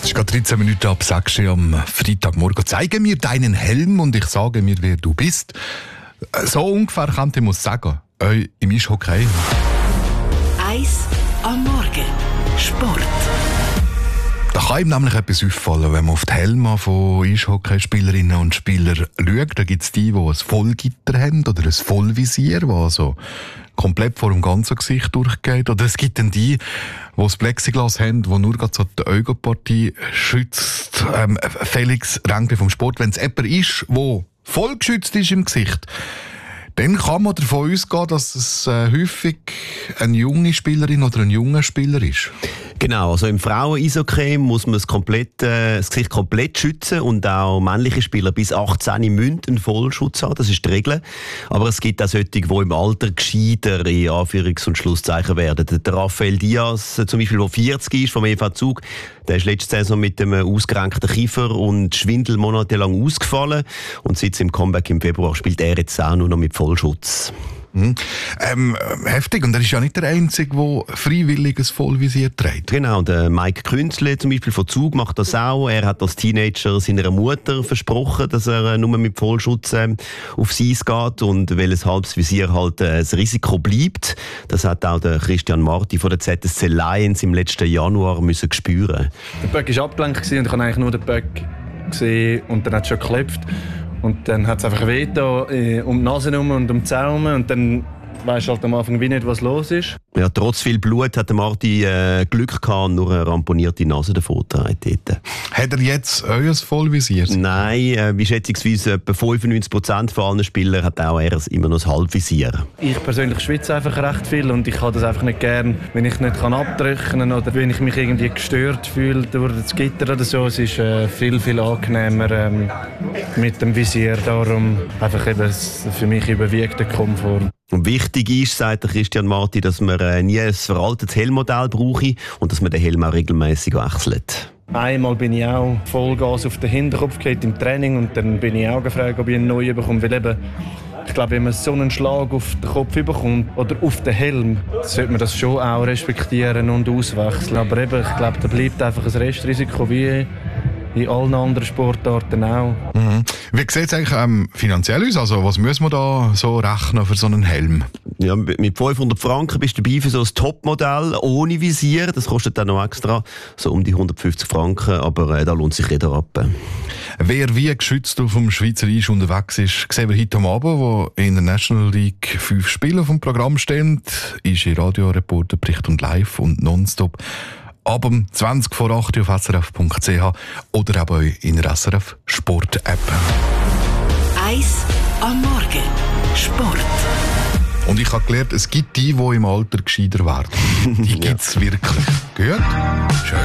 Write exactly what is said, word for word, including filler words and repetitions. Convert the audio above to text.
ist gerade dreizehn Minuten ab sechs Uhr am Freitagmorgen. Zeige mir deinen Helm und ich sage mir, wer du bist. So ungefähr könnte ich muss sagen, äh, im Eishockey. Eis am Morgen. Sport. Da kann ihm nämlich etwas auffallen, wenn man auf die Helme von Eishockeyspielerinnen und Spielern schaut. Da gibt es die, die ein Vollgitter haben oder ein Vollvisier, das also komplett vor dem ganzen Gesicht durchgeht. Oder es gibt dann die, die das Plexiglas haben, das nur gerade so die Augenpartie schützt. Ähm, Felix Rengli vom Sport. Wenn es jemand ist, der voll geschützt ist im Gesicht, dann kann man davon ausgehen, dass es äh, häufig eine junge Spielerin oder ein junger Spieler ist. Genau, also im Frauen-Eishockey muss man das, komplett, äh, das Gesicht komplett schützen und auch männliche Spieler bis achtzehn müssen einen Vollschutz haben, das ist die Regel. Aber es gibt auch solche, die im Alter gescheiter in Anführungs- und Schlusszeichen werden. Der Rafael Diaz, zum Beispiel, der vierzig ist, vom E V Zug, der ist letzte Saison mit einem ausgerenkten Kiefer und Schwindel monatelang ausgefallen. Und seit seinem Comeback im Februar spielt er jetzt auch nur noch mit Vollschutz. Mhm. Ähm, heftig. Und er ist ja nicht der Einzige, der freiwillig ein Vollvisier trägt. Genau, der Mike Künzle zum Beispiel von Zug macht das auch. Er hat als Teenager seiner Mutter versprochen, dass er nur mit Vollschutz äh, aufs Eis geht. Und weil ein halbes Visier halt äh, das Risiko bleibt, das hat auch der Christian Marti von der Z S C Lions im letzten Januar müssen spüren. Der Böck war abgelenkt und ich habe eigentlich nur den Böck gesehen und dann hat es schon geklopft. Und dann hat es einfach weh da, äh, um die Nase herum und um die Zähne. Und dann weisst du halt am Anfang wie nicht, was los ist. Ja, trotz viel Blut hat der Marti äh, Glück gehabt und nur eine ramponierte Nase davon getragen. Hat er jetzt euer Vollvisier? Nein, äh, wie schätzungsweise etwa fünfundneunzig Prozent von allen Spielern hat auch er immer noch ein Halbvisier. Ich persönlich schwitze einfach recht viel und ich habe das einfach nicht gern, wenn ich nicht kann abdrücken kann oder wenn ich mich irgendwie gestört fühle durch das Gitter oder so. Es ist äh, viel, viel angenehmer ähm, mit dem Visier. Darum einfach eben für mich überwiegt der Komfort. Und wichtig ist, sagt der Christian Marti, dass man äh, nie ein veraltetes Helmmodell brauche und dass man den Helm auch regelmäßig wechselt. Einmal bin ich auch Vollgas auf den Hinterkopf gehabt im Training und dann bin ich auch gefragt, ob ich einen neuen bekomme. Weil eben, ich glaube, wenn man so einen Schlag auf den Kopf bekommt oder auf den Helm, sollte man das schon auch respektieren und auswechseln. Aber eben, ich glaube, da bleibt einfach ein Restrisiko wie in allen anderen Sportarten auch. Mhm. Wie sieht es eigentlich ähm, finanziell aus? Also, was müssen wir da so rechnen für so einen Helm? Ja, mit fünfhundert Franken bist du dabei für so ein Topmodell ohne Visier. Das kostet dann noch extra so um die hundertfünfzig Franken, aber äh, da lohnt sich jeder ab. Wer wie geschützt auf dem Schweizer Eis unterwegs ist, sehen wir heute am Abend, wo in der National League fünf Spiele auf dem Programm stehen. Ist in Radioreporter, Bericht und Live und Nonstop. Ab um zwanzig vor acht auf S R F Punkt C H oder auch in der S R F Sport App. Eis am Morgen. Sport. Und ich habe gelernt, es gibt die, die im Alter gescheiter werden. Die gibt es wirklich. Gut? Schön.